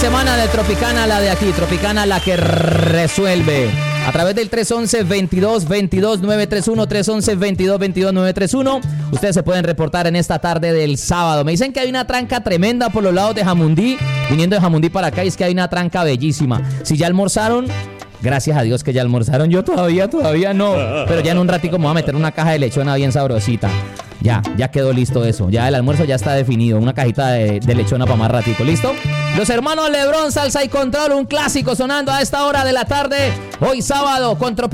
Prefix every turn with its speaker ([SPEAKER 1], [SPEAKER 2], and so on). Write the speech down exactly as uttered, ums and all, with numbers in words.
[SPEAKER 1] semana de Tropicana, la de aquí, Tropicana, la que resuelve. A través del tres once, veintidós veintidós, nueve tres uno, tres once, veintidós veintidós, nueve tres uno. Ustedes se pueden reportar en esta tarde del sábado. Me dicen que hay una tranca tremenda por los lados de Jamundí. Viniendo de Jamundí para acá, y es que hay una tranca bellísima. Si ya almorzaron, gracias a Dios que ya almorzaron. Yo todavía, todavía no. Pero ya en un ratico me voy a meter una caja de lechona bien sabrosita. Ya, ya quedó listo eso. Ya el almuerzo ya está definido. Una cajita de, de lechona para más ratico. ¿Listo? Los hermanos Lebrón, Salsa y Control, un clásico sonando a esta hora de la tarde. Hoy sábado, con Tropicana.